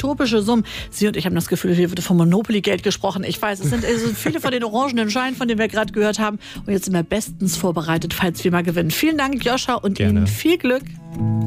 utopische Summen. Sie und ich haben das Gefühl, hier wird vom Monopoly-Geld gesprochen. Ich weiß, es sind viele von den orangenen Scheinen, von denen wir gerade gehört haben. Und jetzt sind wir bestens vorbereitet, falls wir mal gewinnen. Vielen Dank, Joscha, und Gerne. Ihnen viel Glück.